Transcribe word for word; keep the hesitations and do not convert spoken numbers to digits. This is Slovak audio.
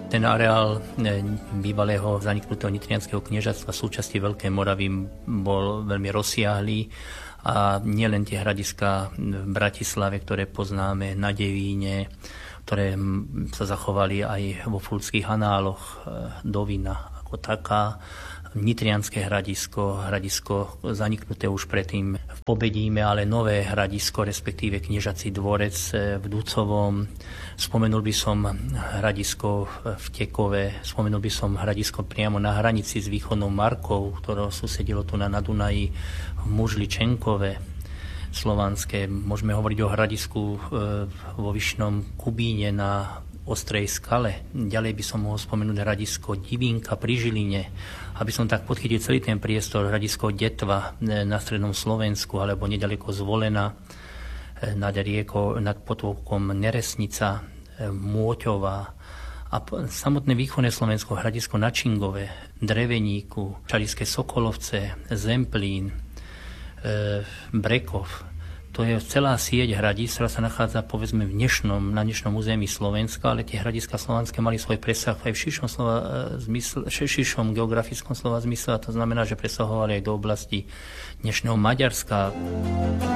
Ten areál bývalého zaniknutého nitrianskeho kniežatstva súčasti Veľkej Moravy bol veľmi rozsiahlý a nielen tie hradiska v Bratislave, ktoré poznáme, na Devíne, ktoré sa zachovali aj vo Fulckých análoch, Dovina ako taká, Nitrianske hradisko, hradisko zaniknuté už predtým v Pobedíme, ale nové hradisko, respektíve kniežací dvorec v Ducovom. Spomenul by som hradisko v Tekove, spomenul by som hradisko priamo na hranici s východnou Markou, ktoré susedilo tu na Dunaji v Mužličenkove slovanské. Môžeme hovoriť o hradisku vo Vyšnom Kubíne na Ostrej skale. Ďalej by som mohol spomenúť hradisko Divínka pri Žiline, aby som tak podchytil celý ten priestor, hradisko Detva na strednom Slovensku, alebo nedaleko Zvolena, nad riekou, nad potokom Neresnica, Môťová a samotné východné Slovensko, hradisko na Čingove, Dreveníku, Čaliské Sokolovce, Zemplín, Brekov. To je celá sieť hradíc, ktorá sa nachádza povedzme v dnešnom, na dnešnom území Slovenska, ale tie hradiska slovanské mali svoj presah aj v širšom, slova, zmysle, širšom geografickom slova zmysle, a to znamená, že presahovali aj do oblasti dnešného Maďarska.